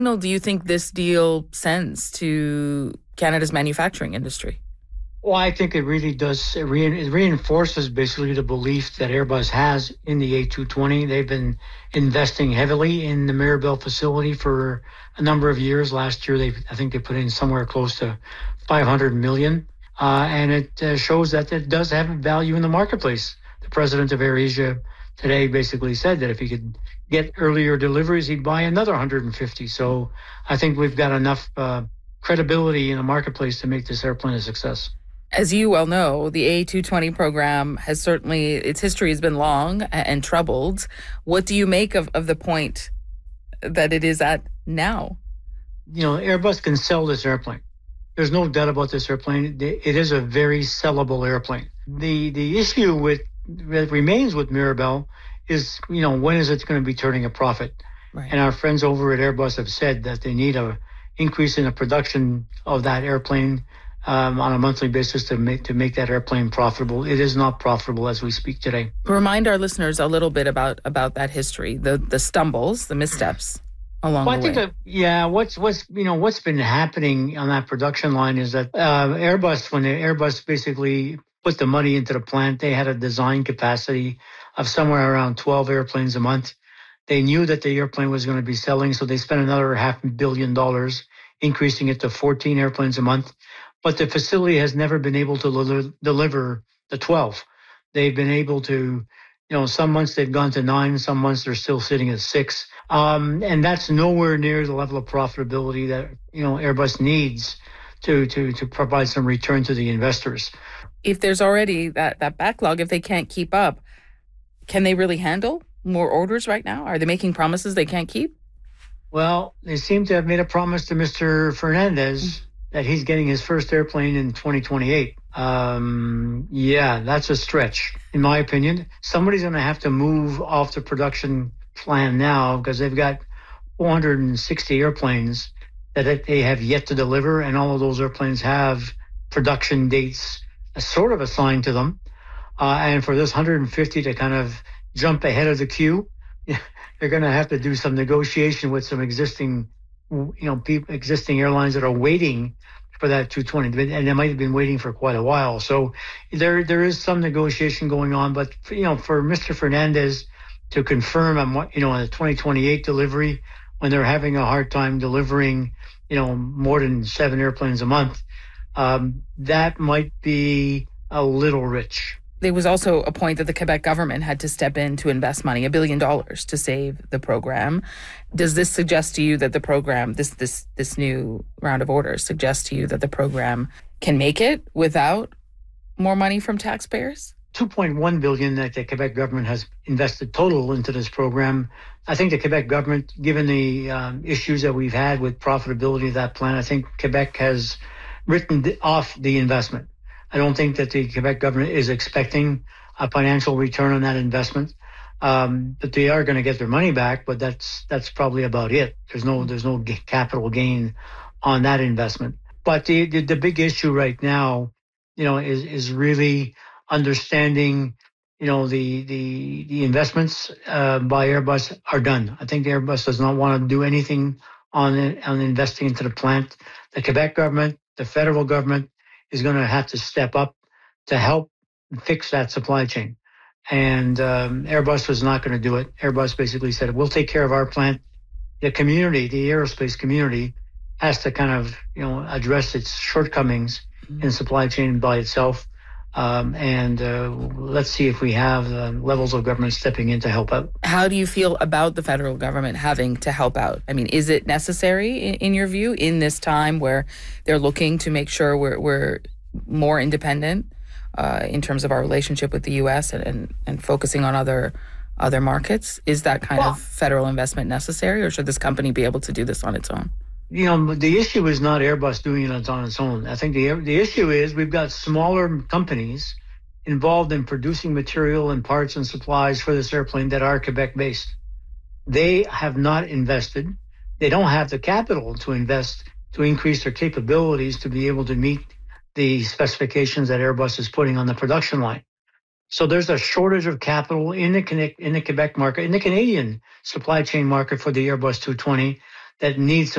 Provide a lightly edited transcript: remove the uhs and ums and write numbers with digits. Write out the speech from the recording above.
signal do you think this deal sends to Canada's manufacturing industry? Well, I think it really does. It reinforces basically the belief that Airbus has in the A220. They've been investing heavily in the Mirabel facility for a number of years. Last year, I think they put in somewhere close to 500 million. And it shows that it does have value in the marketplace. The president of AirAsia today basically said that if he could get earlier deliveries, he'd buy another 150. So I think we've got enough credibility in the marketplace to make this airplane a success. As you well know, the A220 program has certainly, its history has been long and troubled. What do you make of the point that it is at now? Airbus can sell this airplane. There's no doubt about this airplane. It is a very sellable airplane. The issue that remains with Mirabel is, when is it going to be turning a profit? Right. And our friends over at Airbus have said that they need an increase in the production of that airplane on a monthly basis to make that airplane profitable. It is not profitable as we speak today. Remind our listeners a little bit about that history, the stumbles, the missteps along the way. I think what's been happening on that production line is that Airbus basically put the money into the plant, they had a design capacity of somewhere around 12 airplanes a month. They knew that the airplane was going to be selling, so they spent another $500 million, increasing it to 14 airplanes a month. But the facility has never been able to deliver the 12. They've been able to, some months they've gone to 9, some months they're still sitting at 6. And that's nowhere near the level of profitability that, Airbus needs to provide some return to the investors. If there's already that backlog, if they can't keep up, can they really handle more orders right now? Are they making promises they can't keep? Well, they seem to have made a promise to Mr. Fernandez that he's getting his first airplane in 2028. That's a stretch, in my opinion. Somebody's going to have to move off the production plan now because they've got 460 airplanes that they have yet to deliver, and all of those airplanes have production dates sort of assigned to them. And for this 150 to kind of jump ahead of the queue, they're going to have to do some negotiation with some existing airlines that are waiting for that 220, and they might have been waiting for quite a while. So there is some negotiation going on, but for Mr. Fernandez to confirm a 2028 delivery when they're having a hard time delivering, more than 7 airplanes a month, that might be a little rich. There was also a point that the Quebec government had to step in to invest money, $1 billion, to save the program. Does this suggest to you that the program, this new round of orders, suggests to you that the program can make it without more money from taxpayers? $2.1 billion that the Quebec government has invested total into this program. I think the Quebec government, given the issues that we've had with profitability of that plan, I think Quebec has written off the investment. I don't think that the Quebec government is expecting a financial return on that investment. But they are going to get their money back, but that's probably about it. There's no capital gain on that investment. But the big issue right now, is really understanding, the investments by Airbus are done. I think Airbus does not want to do anything on investing into the plant. The Quebec government, the federal government, is going to have to step up to help fix that supply chain. And Airbus was not going to do it. Airbus basically said, we'll take care of our plant. The community, the aerospace community, has to kind of, address its shortcomings in supply chain by itself. Let's see if we have levels of government stepping in to help out. How do you feel about the federal government having to help out? I mean, is it necessary in your view in this time where they're looking to make sure we're more independent in terms of our relationship with the U.S. and focusing on other markets? Is that kind of federal investment necessary, or should this company be able to do this on its own? The issue is not Airbus doing it on its own. I think the issue is we've got smaller companies involved in producing material and parts and supplies for this airplane that are Quebec-based. They have not invested. They don't have the capital to invest to increase their capabilities to be able to meet the specifications that Airbus is putting on the production line. So there's a shortage of capital in the Quebec market, in the Canadian supply chain market for the Airbus 220 that needs to